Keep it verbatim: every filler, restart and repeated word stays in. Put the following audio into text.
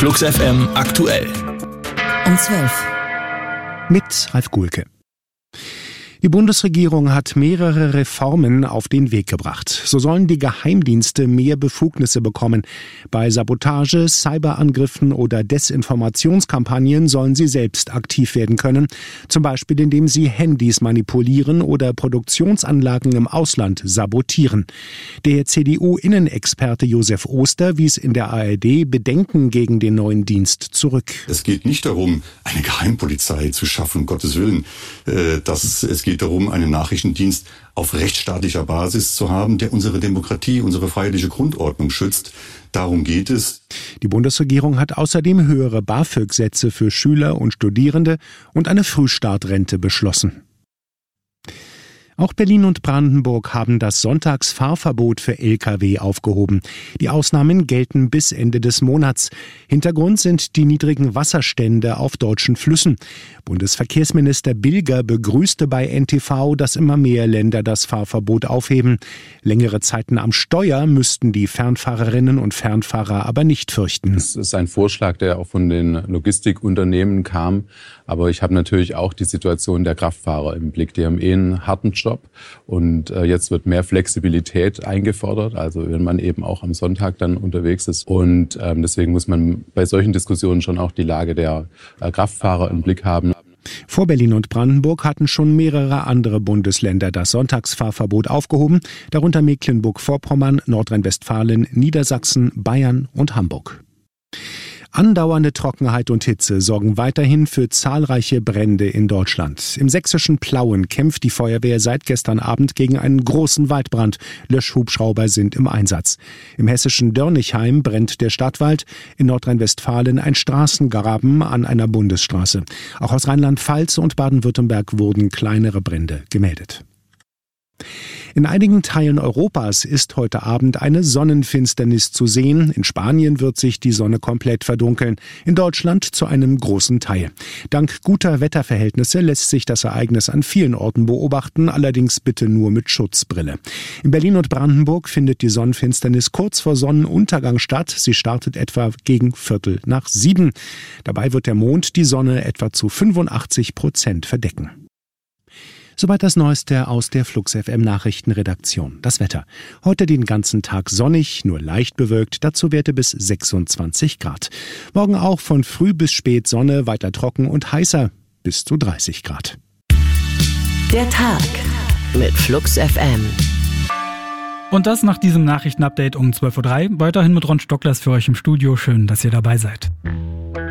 Flux F M aktuell. Um zwölf. Mit Ralf Guhlke. Die Bundesregierung hat mehrere Reformen auf den Weg gebracht. So sollen die Geheimdienste mehr Befugnisse bekommen. Bei Sabotage, Cyberangriffen oder Desinformationskampagnen sollen sie selbst aktiv werden können. Zum Beispiel, indem sie Handys manipulieren oder Produktionsanlagen im Ausland sabotieren. Der C D U-Innenexperte Josef Oster wies in der A R D Bedenken gegen den neuen Dienst zurück. Es geht nicht darum, eine Geheimpolizei zu schaffen, um Gottes Willen. Das, es geht darum, einen Nachrichtendienst auf rechtsstaatlicher Basis zu haben, der unsere Demokratie, unsere freiheitliche Grundordnung schützt. Darum geht es. Die Bundesregierung hat außerdem höhere BAföG-Sätze für Schüler und Studierende und eine Frühstartrente beschlossen. Auch Berlin und Brandenburg haben das Sonntagsfahrverbot für L K W aufgehoben. Die Ausnahmen gelten bis Ende des Monats. Hintergrund sind die niedrigen Wasserstände auf deutschen Flüssen. Bundesverkehrsminister Bilger begrüßte bei N T V, dass immer mehr Länder das Fahrverbot aufheben. Längere Zeiten am Steuer müssten die Fernfahrerinnen und Fernfahrer aber nicht fürchten. Das ist ein Vorschlag, der auch von den Logistikunternehmen kam. Aber ich habe natürlich auch die Situation der Kraftfahrer im Blick. Die haben eh einen harten Job. Und äh, jetzt wird mehr Flexibilität eingefordert, also wenn man eben auch am Sonntag dann unterwegs ist. Und ähm, deswegen muss man bei solchen Diskussionen schon auch die Lage der äh, Kraftfahrer im Blick haben. Vor Berlin und Brandenburg hatten schon mehrere andere Bundesländer das Sonntagsfahrverbot aufgehoben, darunter Mecklenburg-Vorpommern, Nordrhein-Westfalen, Niedersachsen, Bayern und Hamburg. Andauernde Trockenheit und Hitze sorgen weiterhin für zahlreiche Brände in Deutschland. Im sächsischen Plauen kämpft die Feuerwehr seit gestern Abend gegen einen großen Waldbrand. Löschhubschrauber sind im Einsatz. Im hessischen Dörnichheim brennt der Stadtwald, in Nordrhein-Westfalen ein Straßengraben an einer Bundesstraße. Auch aus Rheinland-Pfalz und Baden-Württemberg wurden kleinere Brände gemeldet. In einigen Teilen Europas ist heute Abend eine Sonnenfinsternis zu sehen. In Spanien wird sich die Sonne komplett verdunkeln. In Deutschland zu einem großen Teil. Dank guter Wetterverhältnisse lässt sich das Ereignis an vielen Orten beobachten, allerdings bitte nur mit Schutzbrille. In Berlin und Brandenburg findet die Sonnenfinsternis kurz vor Sonnenuntergang statt. Sie startet etwa gegen Viertel nach sieben. Dabei wird der Mond die Sonne etwa zu fünfundachtzig Prozent verdecken. Soweit das Neueste aus der Flux F M Nachrichtenredaktion. Das Wetter. Heute den ganzen Tag sonnig, nur leicht bewölkt, dazu Werte bis sechsundzwanzig Grad. Morgen auch von früh bis spät Sonne, weiter trocken und heißer, bis zu dreißig Grad. Der Tag mit Flux F M. Und das nach diesem Nachrichtenupdate um zwölf Uhr drei. Weiterhin mit Ron Stocklers für euch im Studio. Schön, dass ihr dabei seid.